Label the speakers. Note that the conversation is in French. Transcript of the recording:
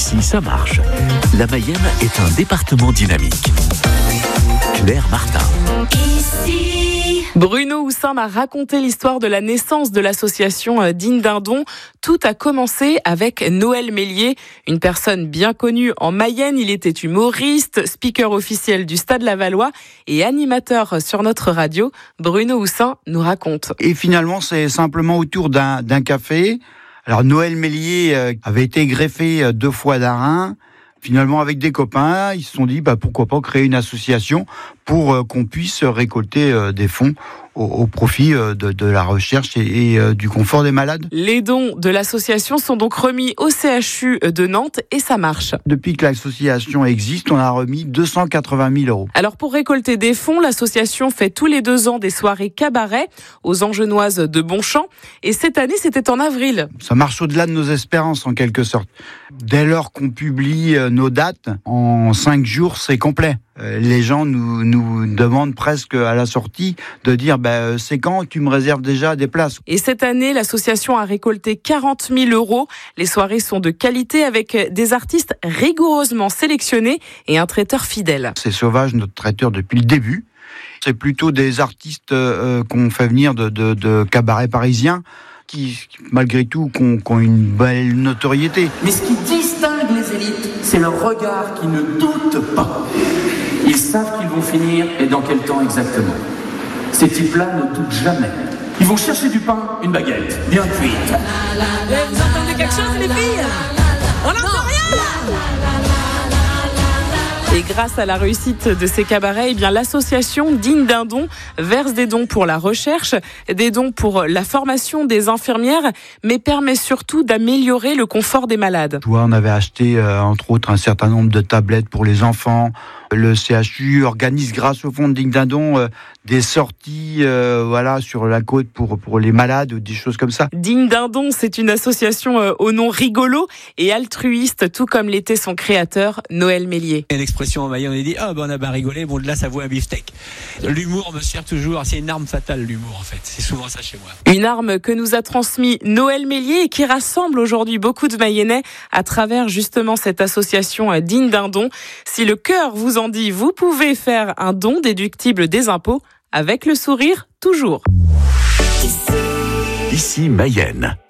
Speaker 1: Ici, ça marche. La Mayenne est un département dynamique. Claire Martin.
Speaker 2: Bruno Houssin m'a raconté l'histoire de la naissance de l'association Digne d'un don. Tout a commencé avec Noël Mélier, une personne bien connue en Mayenne. Il était humoriste, speaker officiel du Stade Lavallois et animateur sur notre radio. Bruno Houssin nous raconte.
Speaker 3: Et finalement, c'est simplement autour d'un café. Alors Noël Mélier avait été greffé 2 fois d'Arin. Finalement, avec des copains, ils se sont dit pourquoi pas créer une association pour qu'on puisse récolter des fonds au profit de la recherche et du confort des malades.
Speaker 2: Les dons de l'association sont donc remis au CHU de Nantes et ça marche.
Speaker 3: Depuis que l'association existe, on a remis 280 000 euros.
Speaker 2: Alors pour récolter des fonds, l'association fait tous les 2 ans des soirées cabaret aux Angenoises de Bonchamp. Et cette année, c'était en avril.
Speaker 3: Ça marche au-delà de nos espérances en quelque sorte. Dès lors qu'on publie nos dates, en 5 jours, c'est complet. Les gens nous demandent presque à la sortie de dire c'est quand tu me réserves déjà des places.
Speaker 2: Et cette année, l'association a récolté 40 000 euros. Les soirées sont de qualité avec des artistes rigoureusement sélectionnés et un traiteur fidèle.
Speaker 3: C'est Sauvage, notre traiteur depuis le début. C'est plutôt des artistes qu'on fait venir de cabarets parisiens qui malgré tout, ont une belle notoriété.
Speaker 4: Mais ce qui distingue les élites, c'est leur regard qui ne doute pas. Ils savent qu'ils vont finir et dans quel temps exactement. Ces types-là ne doutent jamais. Ils vont chercher du pain, une baguette, bien cuite.
Speaker 5: Vous entendez quelque chose, les filles? On n'entend rien!
Speaker 2: Et grâce à la réussite de ces cabarets, l'association Digne d'un don verse des dons pour la recherche, des dons pour la formation des infirmières, mais permet surtout d'améliorer le confort des malades.
Speaker 3: On avait acheté, entre autres, un certain nombre de tablettes pour les enfants. Le CHU organise, grâce au fonds de Digne d'un don, des sorties sur la côte pour les malades ou des choses comme ça.
Speaker 2: Digne d'un don, c'est une association au nom rigolo et altruiste, tout comme l'était son créateur, Noël Mélier.
Speaker 6: Une expression en Mayenne, on dit on a bien rigolé, bon de là ça vaut un beefsteak. L'humour me sert toujours, c'est une arme fatale l'humour en fait, c'est souvent ça chez moi.
Speaker 2: Une arme que nous a transmis Noël Mélier et qui rassemble aujourd'hui beaucoup de Mayennais à travers justement cette association Digne d'un don. Si le cœur vous en dit, vous pouvez faire un don déductible des impôts avec le sourire toujours.
Speaker 1: Ici Mayenne.